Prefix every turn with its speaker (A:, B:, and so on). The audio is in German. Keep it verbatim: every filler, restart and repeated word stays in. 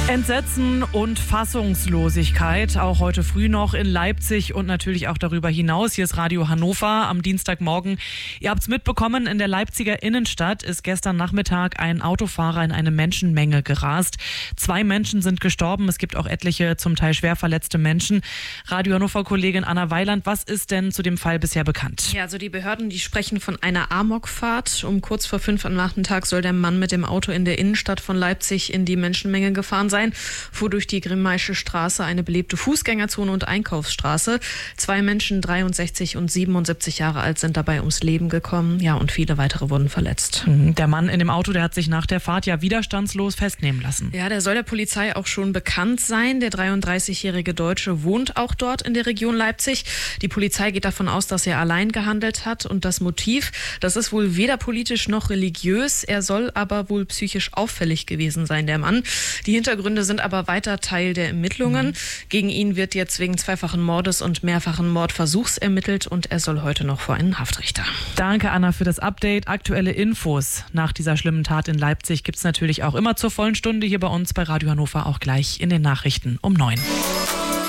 A: Entsetzen und Fassungslosigkeit, auch heute früh noch in Leipzig und natürlich auch darüber hinaus. Hier ist Radio Hannover am Dienstagmorgen. Ihr habt es mitbekommen, in der Leipziger Innenstadt ist gestern Nachmittag ein Autofahrer in eine Menschenmenge gerast. Zwei Menschen sind gestorben, es gibt auch etliche zum Teil schwer verletzte Menschen. Radio Hannover-Kollegin Anna Weiland, was ist denn zu dem Fall bisher bekannt?
B: Ja, also die Behörden, die sprechen von einer Amokfahrt. Um kurz vor fünf am Nachmittag soll der Mann mit dem Auto in der Innenstadt von Leipzig in die Menschenmenge gefahren sein. Fuhr durch die Grimmaische Straße, eine belebte Fußgängerzone und Einkaufsstraße. Zwei Menschen, dreiundsechzig und siebenundsiebzig Jahre alt, sind dabei ums Leben gekommen. Ja, und viele weitere wurden verletzt.
A: Der Mann in dem Auto, der hat sich nach der Fahrt ja widerstandslos festnehmen lassen.
B: Ja, der soll der Polizei auch schon bekannt sein. Der dreiunddreißigjährige Deutsche wohnt auch dort in der Region Leipzig. Die Polizei geht davon aus, dass er allein gehandelt hat. Und das Motiv, das ist wohl weder politisch noch religiös. Er soll aber wohl psychisch auffällig gewesen sein, der Mann. Die Hintergründe sind aber weiter Teil der Ermittlungen. Mhm. Gegen ihn wird jetzt wegen zweifachen Mordes und mehrfachen Mordversuchs ermittelt und er soll heute noch vor einen Haftrichter.
A: Danke, Anna, für das Update. Aktuelle Infos nach dieser schlimmen Tat in Leipzig gibt es natürlich auch immer zur vollen Stunde hier bei uns bei Radio Hannover, auch gleich in den Nachrichten um neun.